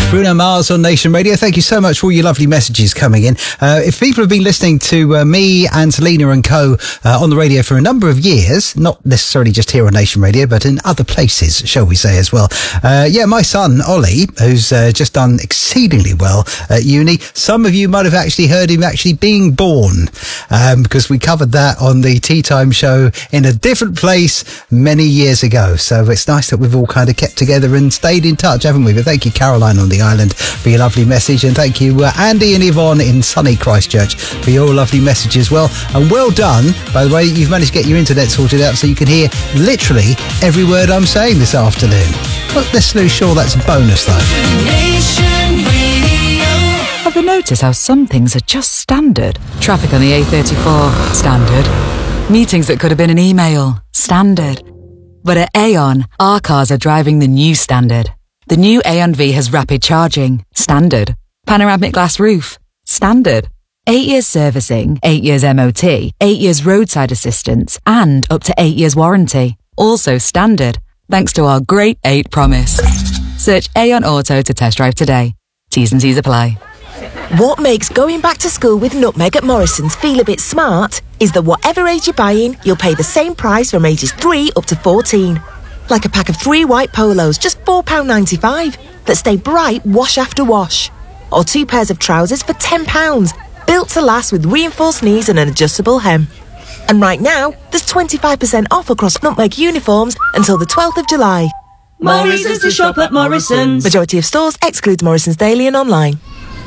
Bruno Mars on Nation Radio. Thank you so much for all your lovely messages coming in. If people have been listening to me and Selena and co on the radio for a number of years, not necessarily just here on Nation Radio, but in other places, shall we say, as well. My son, Ollie, who's just done exceedingly well at uni. Some of you might have actually heard him actually being born, because we covered that on the Tea Time show in a different place many years ago. So it's nice that we've all kind of kept together and stayed in touch, haven't we? But thank you, Caroline on the island, for your lovely message, and thank you Andy and Yvonne in sunny Christchurch for your lovely message as well. And well done, by the way, you've managed to get your internet sorted out so you can hear literally every word I'm saying this afternoon. Well, let's sure that's a bonus though. Have you noticed how some things are just standard? Traffic on the A34, standard. Meetings that could have been an email, standard. But at Aon, our cars are driving the new standard. The new Aon V has rapid charging, standard. Panoramic glass roof, standard. 8 years servicing, 8 years MOT, 8 years roadside assistance, and up to 8 years warranty. Also standard, thanks to our Great 8 promise. Search Aon Auto to test drive today. T's and C's apply. What makes going back to school with Nutmeg at Morrison's feel a bit smart is that whatever age you're buying, you'll pay the same price from ages 3 up to 14. Like a pack of 3 white polos, just £4.95, that stay bright wash after wash. Or 2 pairs of trousers for £10, built to last with reinforced knees and an adjustable hem. And right now, there's 25% off across Nutmeg uniforms until the 12th of July. More reasons to shop at Morrison's. Majority of stores excludes Morrison's Daily and online.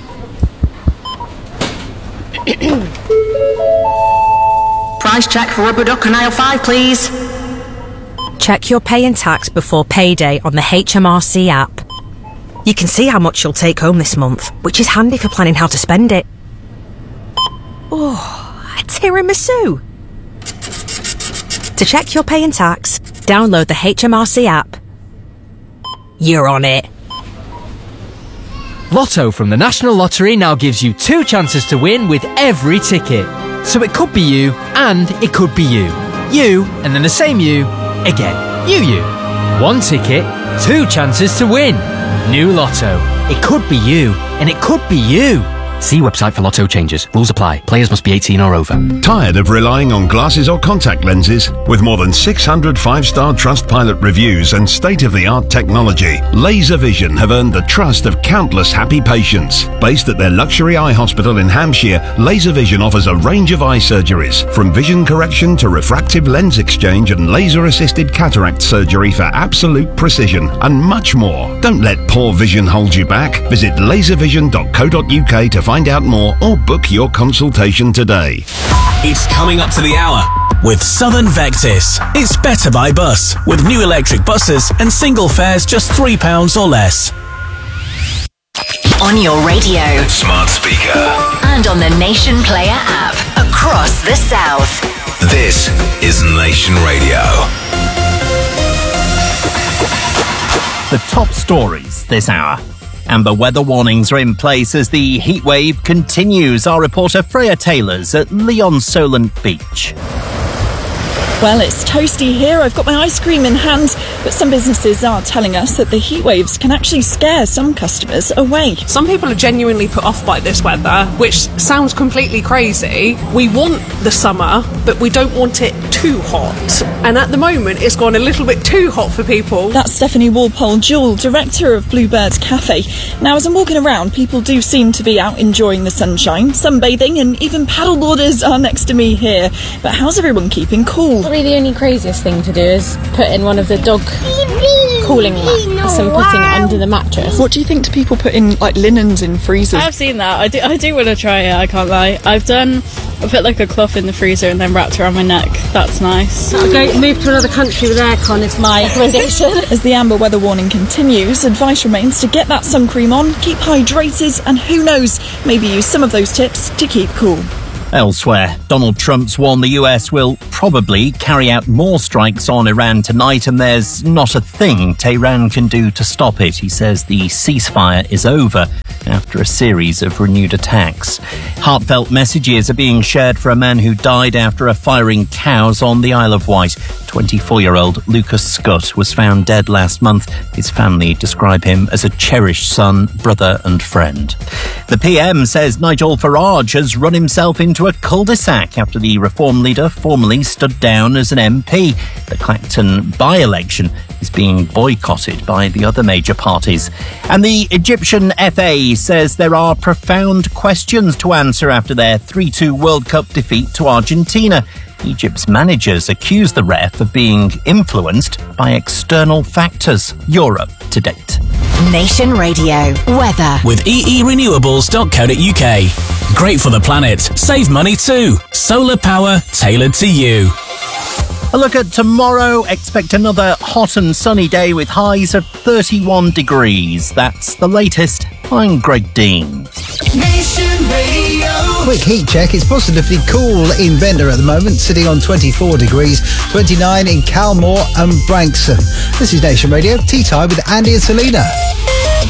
Price check for rubber duck on aisle 5, please. Check your pay and tax before payday on the HMRC app. You can see how much you'll take home this month, which is handy for planning how to spend it. Oh, a tiramisu! To check your pay and tax, download the HMRC app. You're on it. Lotto from the National Lottery now gives you 2 chances to win with every ticket. So it could be you, and it could be you. You, and then the same you, again. You. 1 ticket, 2 chances to win. New Lotto. It could be you, and it could be you. See website for Lotto changes. Rules apply. Players must be 18 or over. Tired of relying on glasses or contact lenses? With more than 600 5-star Trustpilot reviews and state-of-the-art technology, Laser Vision have earned the trust of countless happy patients. Based at their luxury eye hospital in Hampshire, Laser Vision offers a range of eye surgeries, from vision correction to refractive lens exchange and laser-assisted cataract surgery for absolute precision, and much more. Don't let poor vision hold you back. Visit laservision.co.uk to find out more or book your consultation today. It's coming up to the hour with Southern Vectis. It's better by bus with new electric buses and single fares just £3 or less. On your radio, smart speaker, and on the Nation Player app across the South. This is Nation Radio. The top stories this hour. Amber weather warnings are in place as the heatwave continues. Our reporter Freya Taylor's at Leon Solent Beach. Well, it's toasty here. I've got my ice cream in hand, but some businesses are telling us that the heat waves can actually scare some customers away. Some people are genuinely put off by this weather, which sounds completely crazy. We want the summer, but we don't want it too hot. And at the moment, it's gone a little bit too hot for people. That's Stephanie Walpole-Jewell, director of Bluebird Cafe. Now, as I'm walking around, people do seem to be out enjoying the sunshine, sunbathing, and even paddleboarders are next to me here. But how's everyone keeping cool? Probably the only craziest thing to do is put in one of the dog cooling mats and putting it under the mattress. What do you think to people putting like linens in freezers? I've seen that. I do want to try it, I can't lie. I put like a cloth in the freezer and then wrapped around my neck. That's nice. Move to another country with aircon is my recommendation. As the amber weather warning continues, advice remains to get that sun cream on, keep hydrated, and who knows, maybe use some of those tips to keep cool. Elsewhere, Donald Trump's warned the US will probably carry out more strikes on Iran tonight, and there's not a thing Tehran can do to stop it. He says the ceasefire is over after a series of renewed attacks. Heartfelt messages are being shared for a man who died after firing cows on the Isle of Wight. 24-year-old Lucas Scott was found dead last month. His family describe him as a cherished son, brother and friend. The PM says Nigel Farage has run himself into a cul-de-sac after the Reform leader formally stood down as an MP. The Clacton by-election is being boycotted by the other major parties. And the Egyptian FA says there are profound questions to answer after their 3-2 World Cup defeat to Argentina. Egypt's managers accuse the ref of being influenced by external factors. Europe to date. Nation Radio weather with eerenewables.co.uk. Great for the planet. Save money too. Solar power tailored to you. A look at tomorrow. Expect another hot and sunny day with highs of 31 degrees. That's the latest. I'm Greg Dean. Nation Radio. Quick heat check. It's positively cool in Bender at the moment, sitting on 24 degrees, 29 in Calmore and Branksome. This is Nation Radio. Tea time with Andy and Selena.